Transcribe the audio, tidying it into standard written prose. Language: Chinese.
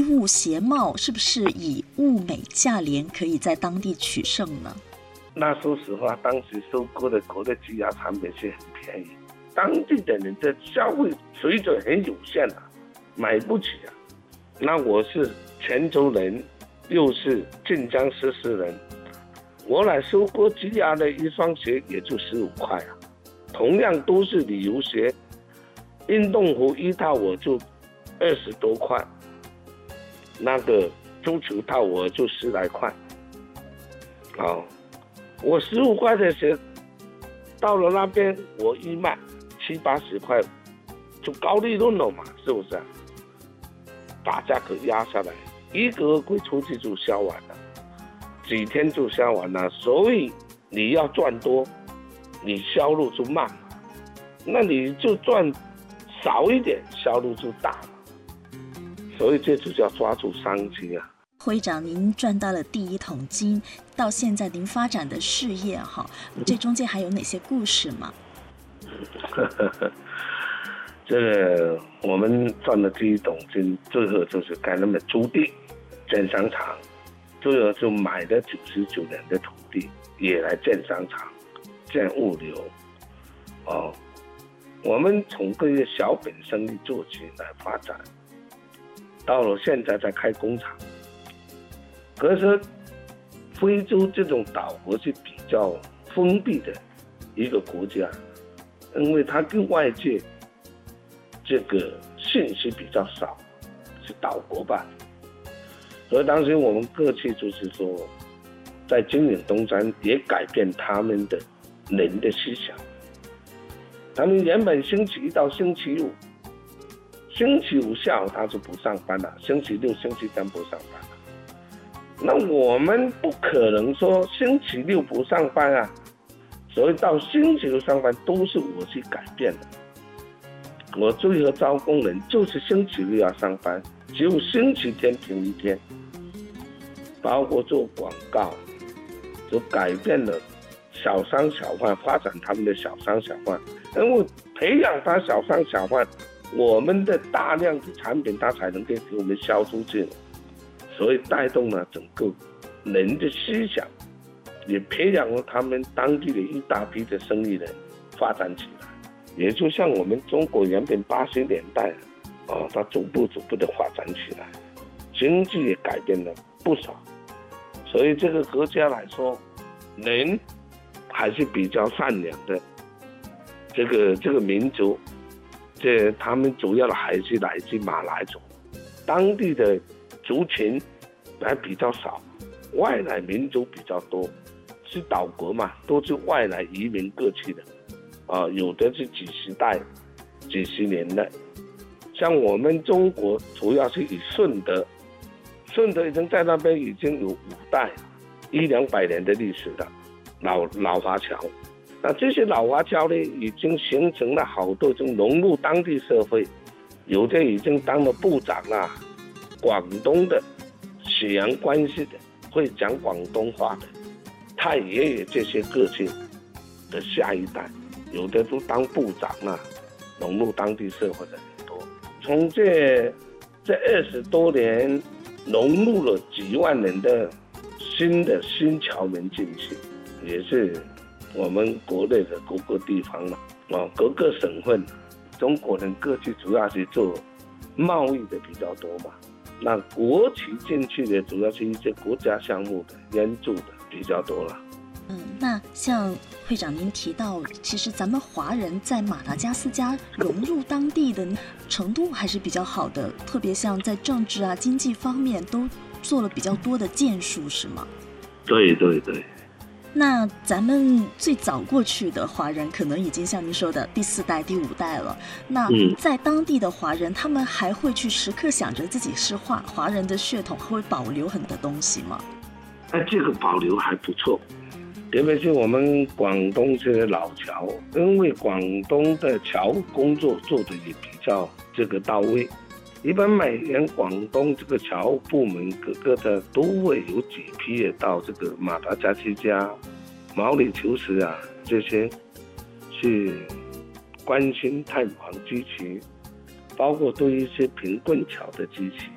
物鞋帽是不是以物美价廉可以在当地取胜呢？ 那说实话，当时收购的国内鸡鸭产品是很便宜，当地的人的消费水准很有限啊，买不起啊。那我是泉州人，又是晋江石狮人，我来收购鸡鸭的一双鞋也就15块啊。同样都是旅游鞋，运动服一套我就20多块，那个足球套我就10来块。我15块的鞋到了那边我一卖70、80块，就高利润了嘛，是不是啊？把价格压下来，一个月柜出去就销完了，几天就销完了。所以你要赚多，你销路就慢嘛，那你就赚少一点，销路就大嘛。所以这就叫抓住商机啊。 会长，您赚到了第一桶金，到现在您发展的事业这中间还有哪些故事吗？ 这个我们赚了第一桶金，最后就是盖那么租地建商场，最后就买了99年的土地也来建商场建物流。我们从个小本生意做起来发展，到了现在在开工厂。可是非洲这种岛国是比较封闭的一个国家，因为它跟外界这个信息比较少，是岛国吧。所以当时我们各区就是说，在经营东山也改变他们的人的思想。他们原本星期一到星期五，星期五下午他就不上班了，星期六、星期天不上班了。那我们不可能说星期六不上班啊，所以到星期六上班都是我去改变的。我最后招工人就是星期六要上班，只有星期天停一天。包括做广告，就改变了小商小贩，发展他们的小商小贩，因为培养他小商小贩，我们的大量的产品他才能给我们销出去，所以带动了整个人的思想，也培养了他们当地的一大批的生意人发展起来。也就像我们中国原本80年代它逐步的发展起来，经济也改变了不少。所以这个国家来说，人还是比较善良的。这个民族，他们主要的还是来自马来族，当地的族群还比较少，外来民族比较多，是岛国嘛，都是外来移民过去的，有的是几十年的。像我们中国主要是以顺德已经在那边已经有5代100-200年的历史了，老华侨。那这些老华侨呢，已经形成了好多，已经融入当地社会，有的已经当了部长啦，广东的、血缘关系的，会讲广东话的，太爷爷这些个性的下一代，有的都当部长啦，融入当地社会的很多。从这20多年，融入了几万人的新侨民进去，也是我们国内的各个地方各个省份，中国人各地主要是做贸易的比较多嘛。那国企进去的主要是一些国家项目的援助的比较多了。 那像会长您提到，其实咱们华人在马达加斯加融入当地的程度还是比较好的，特别像在政治啊、经济方面都做了比较多的建树，是吗？ 对对对。 那咱们最早过去的华人可能已经像您说的第4代、第5代了。那在当地的华人，他们还会去时刻想着自己是华人的血统，会保留很多东西吗？ 这个保留还不错，特别是我们广东这些老侨，因为广东的侨务工作做的也比较到位。一般每年广东这个侨务部门各个的都会有几批也到这个马达加斯加、毛里求斯啊这些去关心探访支持，包括对一些贫困侨的支持。